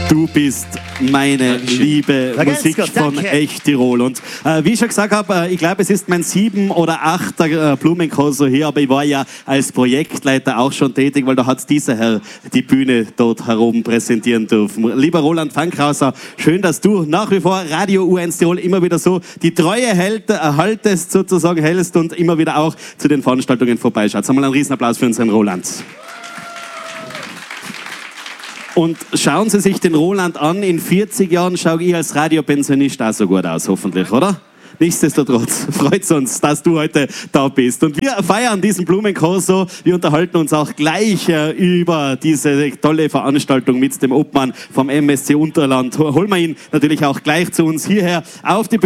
Du bist meine liebe Musik von Echt Tirol. Und wie ich schon gesagt habe, ich glaube, es ist mein 7. oder 8. Blumenkorso hier, aber ich war ja als Projektleiter auch schon tätig, weil da hat dieser Herr die Bühne dort herum präsentieren dürfen. Lieber Roland Fankhauser, schön, dass du nach wie vor Radio U1 Tirol immer wieder so die Treue erhaltest, sozusagen hältst und immer wieder auch zu den Veranstaltungen vorbeischaut. Einmal einen Riesenapplaus für unseren Roland. Und schauen Sie sich den Roland an, in 40 Jahren schaue ich als Radiopensionist auch so gut aus, hoffentlich, oder? Nichtsdestotrotz freut es uns, dass du heute da bist. Und wir feiern diesen Blumenkorso. Wir unterhalten uns auch gleich über diese tolle Veranstaltung mit dem Obmann vom MSC Unterland. Holen wir ihn natürlich auch gleich zu uns hierher auf die Bühne.